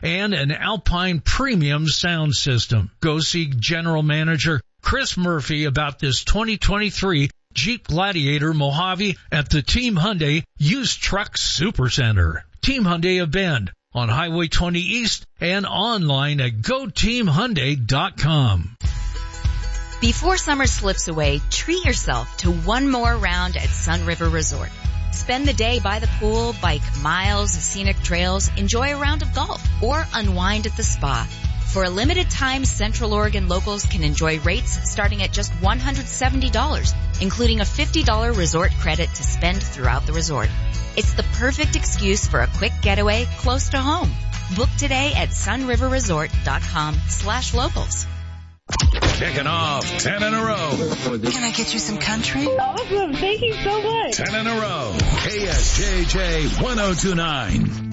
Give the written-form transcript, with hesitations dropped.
and an Alpine premium sound system. Go see General Manager Chris Murphy about this 2023 Jeep Gladiator Mojave at the Team Hyundai Used Truck Supercenter. Team Hyundai of Bend on Highway 20 East and online at GoTeamHyundai.com. Before summer slips away, treat yourself to one more round at Sun River Resort. Spend the day by the pool, bike miles, scenic trails, enjoy a round of golf, or unwind at the spa. For a limited time, Central Oregon locals can enjoy rates starting at just $170, including a $50 resort credit to spend throughout the resort. It's the perfect excuse for a quick getaway close to home. Book today at sunriverresort.com/locals. Kicking off 10 in a row. Can I get you some country? Awesome. Thank you so much. 10 in a row. KSJJ 1029.